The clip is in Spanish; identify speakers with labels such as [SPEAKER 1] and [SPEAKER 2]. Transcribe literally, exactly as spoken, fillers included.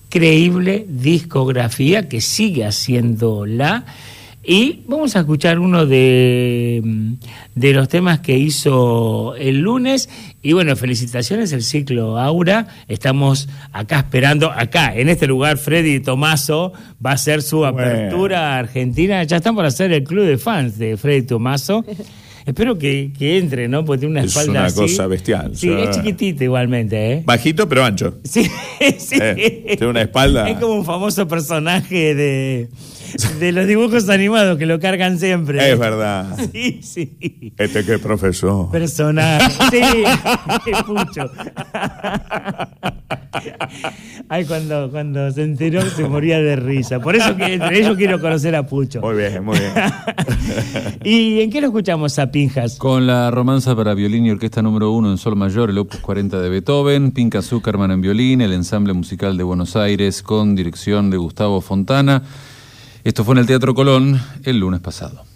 [SPEAKER 1] creíble discografía que sigue haciéndola. Y vamos a escuchar uno de, de los temas que hizo el lunes. Y bueno, felicitaciones, el ciclo Aura. Estamos acá esperando, acá, en este lugar, Freddy Tomaso va a hacer su apertura bueno. argentina. Ya están por hacer el club de fans de Freddy Tomaso. Espero que, que entre, ¿no? Porque tiene una espalda así.
[SPEAKER 2] Es una cosa bestial.
[SPEAKER 1] Sí, es chiquitito igualmente, ¿eh?
[SPEAKER 2] Bajito, pero ancho.
[SPEAKER 1] Sí, sí.
[SPEAKER 2] Eh, tiene una espalda...
[SPEAKER 1] Es como un famoso personaje de... de los dibujos animados que lo cargan siempre.
[SPEAKER 2] Es verdad.
[SPEAKER 1] Sí, sí.
[SPEAKER 2] Este que es profesor.
[SPEAKER 1] Personaje. Sí, Pucho. Ay, cuando, cuando se enteró se moría de risa. Por eso que entre ellos quiero conocer a Pucho.
[SPEAKER 2] Muy bien, muy bien.
[SPEAKER 1] ¿Y en qué lo escuchamos a Pinjas?
[SPEAKER 3] Con la romanza para violín y orquesta número uno en sol mayor, el opus cuarenta de Beethoven, Pinka Zuckerman en violín, el ensamble musical de Buenos Aires con dirección de Gustavo Fontana. Esto fue en el Teatro Colón el lunes pasado.